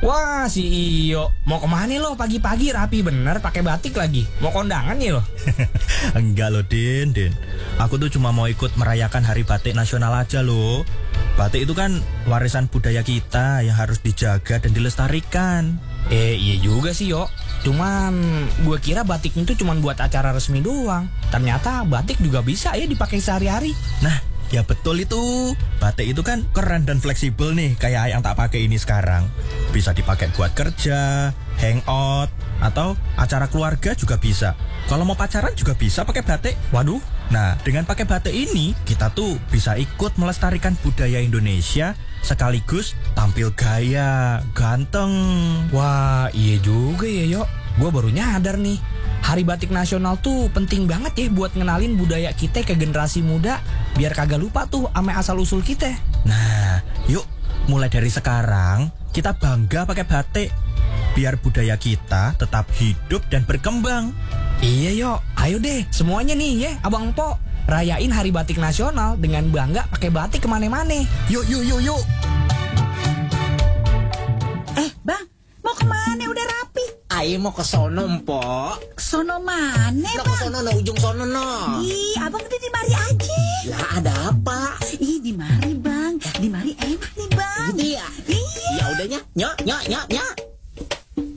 Wah, si Iyo. Mau kemana lo pagi-pagi rapi bener pakai batik lagi? Mau kondangan ya lo? Enggak loh, Din. Aku tuh cuma mau ikut merayakan Hari Batik Nasional aja loh. Batik itu kan warisan budaya kita yang harus dijaga dan dilestarikan. Iya juga sih, Yo. Cuman gue kira batik itu cuma buat acara resmi doang. Ternyata batik juga bisa ya dipakai sehari-hari. Nah, ya betul itu. Batik itu kan keren dan fleksibel nih, kayak yang tak pakai ini sekarang. Bisa dipakai buat kerja, hangout, atau acara keluarga juga bisa. Kalau mau pacaran juga bisa pakai batik. Waduh. Nah, dengan pakai batik ini, kita tuh bisa ikut melestarikan budaya Indonesia sekaligus tampil gaya, ganteng. Wah, iya juga ya, Yo. Gue baru nyadar nih. Hari Batik Nasional tuh penting banget ya buat ngenalin budaya kita ke generasi muda. Biar kagak lupa tuh ame asal-usul kita. Nah, yuk mulai dari sekarang kita bangga pakai batik. Biar budaya kita tetap hidup dan berkembang. Iya, Yo. Ayo deh, semuanya nih ya, Abang Po. Rayain Hari Batik Nasional dengan bangga pakai batik kemana-mana. Yuk. Bang, mau kemana udah rapi? Ayo mau ke sono, Mpok. Sono mana, Nah, ke Bang? sono, ujung sono, no. Ih, abang udah di mari aja. Lah, ada apa? Ih, di mari, Bang. Di mari enak nih, Bang. Gitu ya? Iya. Ya udahnya, nyok.